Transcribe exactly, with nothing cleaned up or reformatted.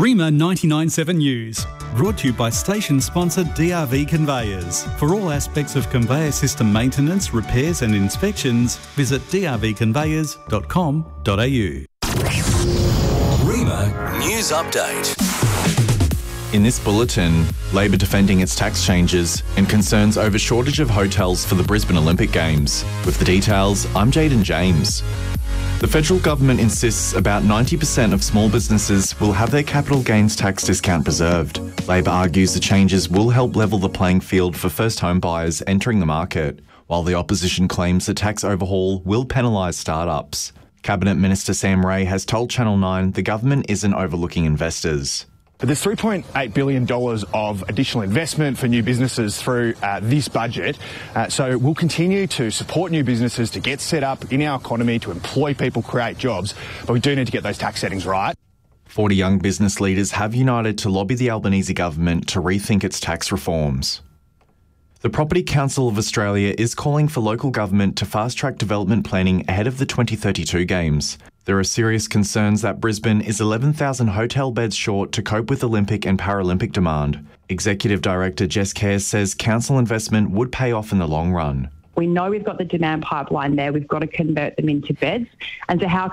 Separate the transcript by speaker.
Speaker 1: Rima ninety-nine point seven News, brought to you by station sponsor D R V Conveyors. For all aspects of conveyor system maintenance, repairs and inspections, visit d r v conveyors dot com dot a u.
Speaker 2: Rima News Update.
Speaker 3: In this bulletin, Labor defending its tax changes and concerns over shortage of hotels for the Brisbane Olympic Games. With the details, I'm Jaden James. The federal government insists about ninety percent of small businesses will have their capital gains tax discount preserved. Labor argues the changes will help level the playing field for first home buyers entering the market, while the opposition claims the tax overhaul will penalise startups. Cabinet Minister Sam Ray has told Channel nine the government isn't overlooking investors.
Speaker 4: But there's three point eight billion dollars of additional investment for new businesses through uh, this budget. Uh, so we'll continue to support new businesses to get set up in our economy, to employ people, create jobs. But we do need to get those tax settings right.
Speaker 3: forty young business leaders have united to lobby the Albanese government to rethink its tax reforms. The Property Council of Australia is calling for local government to fast-track development planning ahead of the twenty thirty-two Games. There are serious concerns that Brisbane is eleven thousand hotel beds short to cope with Olympic and Paralympic demand. Executive Director Jess Kerr says council investment would pay off in the long run.
Speaker 5: We know we've got the demand pipeline there. We've got to convert them into beds. And so how